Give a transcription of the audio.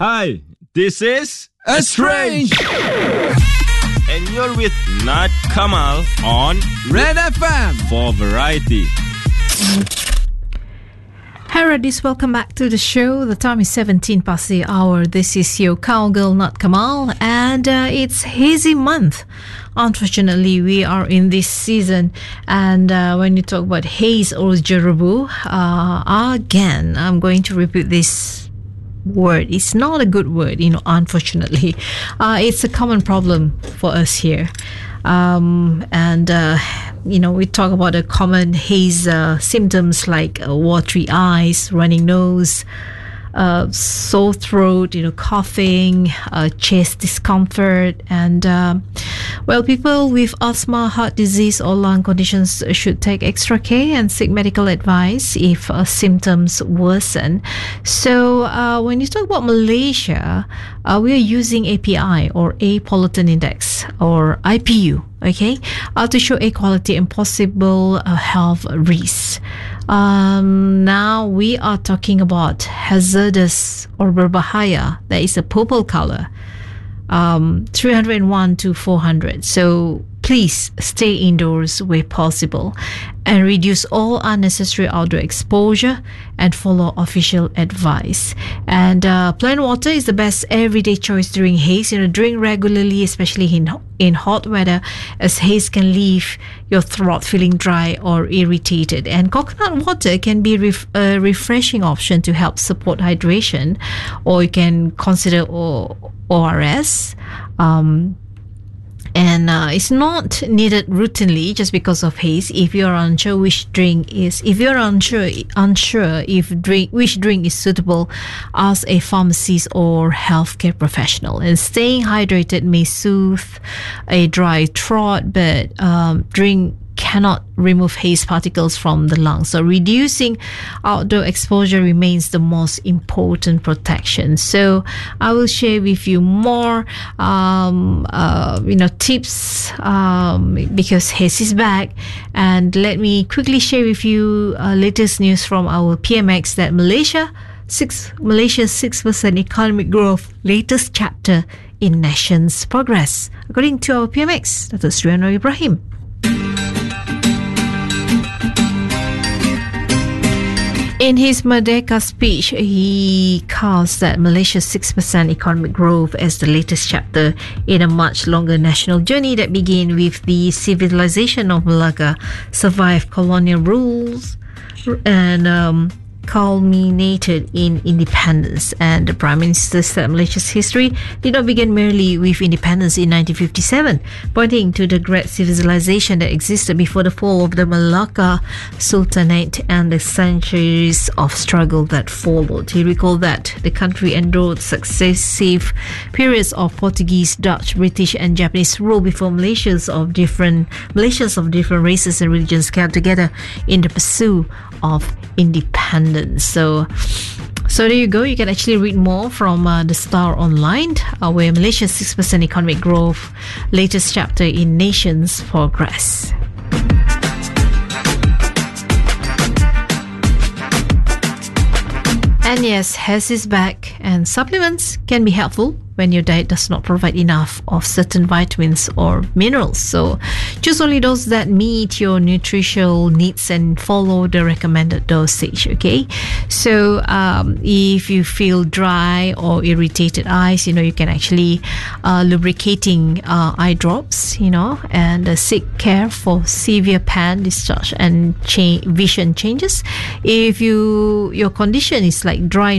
Hi, this is Estrange, and you're with Nat Kamal on Red FM for variety. Hi, Radis. Welcome back to the show. The time is 17 past the hour. This is your cowgirl, Nat Kamal, and it's hazy month. Unfortunately, we are in this season, and when you talk about haze or jerubu, again, I'm going to repeat this word. It's not a good word, unfortunately. It's a common problem for us here. We talk about the common haze symptoms like watery eyes, running nose, sore throat, coughing, chest discomfort, and people with asthma, heart disease, or lung conditions should take extra care and seek medical advice if symptoms worsen. So when you talk about Malaysia, we are using API, or Air Pollutant Index, or IPU, to show air quality and possible health risks. Now we are talking about hazardous or berbahaya. That is a purple color, 301 to 400. So please stay indoors where possible and reduce all unnecessary outdoor exposure and follow official advice. And plain water is the best everyday choice during haze. Drink regularly, especially in hot weather, as haze can leave your throat feeling dry or irritated. And coconut water can be a refreshing option to help support hydration, or you can consider ORS. And it's not needed routinely just because of haze. If you're unsure which drink is suitable, ask a pharmacist or healthcare professional. And staying hydrated may soothe a dry throat, but drink cannot remove haze particles from the lungs. So reducing outdoor exposure remains the most important protection. So I will share with you more tips because haze is back. And let me quickly share with you latest news from our PMX that Malaysia's 6% economic growth, latest chapter in nation's progress, according to our PMX, Dato' Sri Anwar Ibrahim. In his Merdeka speech, he cast that Malaysia's 6% economic growth as the latest chapter in a much longer national journey that began with the civilization of Malacca, survived colonial rules, and culminated in independence. And the Prime Minister said Malaysia's history did not begin merely with independence in 1957, pointing to the great civilization that existed before the fall of the Malacca Sultanate and the centuries of struggle that followed. He recalled that the country endured successive periods of Portuguese, Dutch, British, and Japanese rule before Malaysians of different races and religions came together in the pursuit of independence. So there you go. You can actually read more from the Star Online, where Malaysia's 6% economic growth, latest chapter in nation's progress. And yes, haze is back, and supplements can be helpful when your diet does not provide enough of certain vitamins or minerals. So choose only those that meet your nutritional needs and follow the recommended dosage, So if you feel dry or irritated eyes, you can actually lubricating eye drops, and seek care for severe pan discharge and vision changes. If your condition is like dry